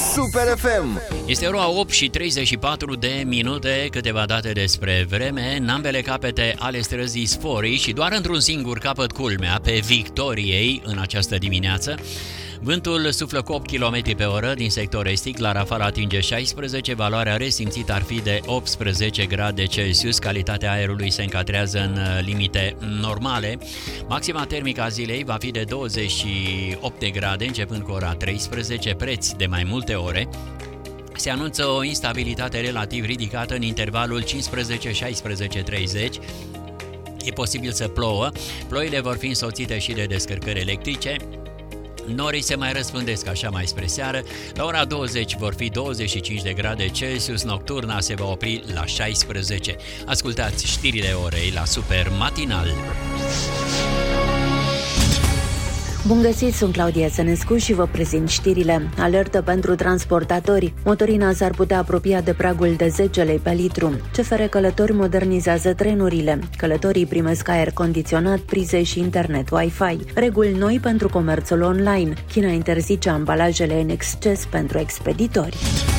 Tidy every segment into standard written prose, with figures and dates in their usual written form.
Super FM. Este ora 8 și 34 de minute, câteva date despre vreme, în ambele capete ale străzii Sforii și doar într-un singur capăt, culmea, pe Victoriei în această dimineață. Vântul suflă cu 8 km pe oră din sector estic, la Rafal atinge 16, valoarea resimțită ar fi de 18 grade Celsius, calitatea aerului se încadrează în limite normale. Maxima termică a zilei va fi de 28 de grade, începând cu ora 13, preț de mai multe ore. Se anunță o instabilitate relativ ridicată în intervalul 15-16-30. E posibil să plouă, ploile vor fi însoțite și de descărcări electrice. Norii se mai răspândesc așa mai spre seară. La ora 20 vor fi 25 de grade Celsius, nocturna se va opri la 16. Ascultați știrile orei la Super Matinal. Bun găsit, sunt Claudia Sănescu și vă prezint știrile. Alertă pentru transportatori. Motorina s-ar putea apropia de pragul de 10 lei pe litru. CFR Călători modernizează trenurile. Călătorii primesc aer condiționat, prize și internet Wi-Fi. Reguli noi pentru comerțul online. China interzice ambalajele în exces pentru expeditori.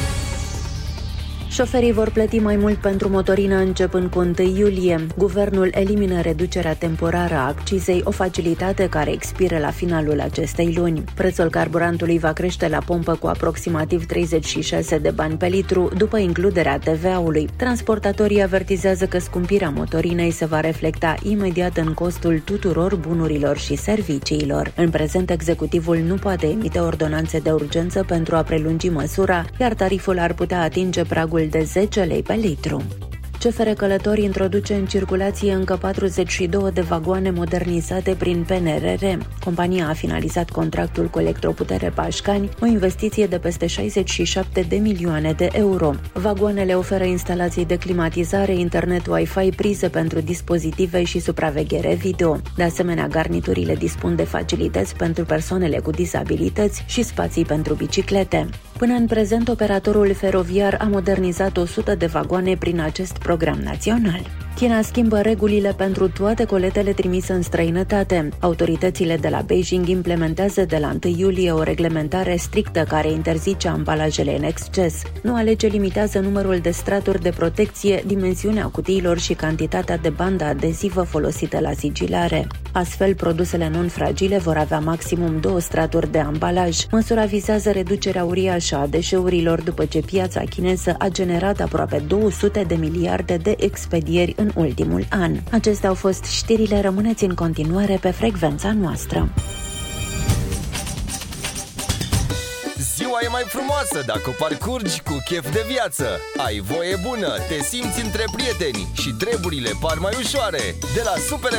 Șoferii vor plăti mai mult pentru motorină începând cu 1 iulie. Guvernul elimină reducerea temporară a accizei, o facilitate care expiră la finalul acestei luni. Prețul carburantului va crește la pompă cu aproximativ 36 de bani pe litru, după includerea TVA-ului. Transportatorii avertizează că scumpirea motorinei se va reflecta imediat în costul tuturor bunurilor și serviciilor. În prezent, executivul nu poate emite ordonanțe de urgență pentru a prelungi măsura, iar tariful ar putea atinge pragul de 10 lei pe litru. CFR Călători introduce în circulație încă 42 de vagoane modernizate prin PNRR. Compania a finalizat contractul cu Electroputere Pașcani, o investiție de peste 67 de milioane de euro. Vagoanele oferă instalații de climatizare, internet Wi-Fi, prize pentru dispozitive și supraveghere video. De asemenea, garniturile dispun de facilități pentru persoanele cu dizabilități și spații pentru biciclete. Până în prezent, operatorul feroviar a modernizat 100 de vagoane prin acest program național. China schimbă regulile pentru toate coletele trimise în străinătate. Autoritățile de la Beijing implementează de la 1 iulie o reglementare strictă care interzice ambalajele în exces. Noua lege limitează numărul de straturi de protecție, dimensiunea cutiilor și cantitatea de bandă adezivă folosită la sigilare. Astfel, produsele non-fragile vor avea maximum 2 straturi de ambalaj. Măsura vizează reducerea uriașă a deșeurilor după ce piața chineză a generat aproape 200 de miliarde de expedieri în ultimul an. Acestea au fost știrile, rămâneți în continuare pe frecvența noastră. Ziua e mai frumoasă dacă o parcurgi cu chef de viață. Ai voie bună, te simți între prieteni și treburile par mai ușoare. De la Super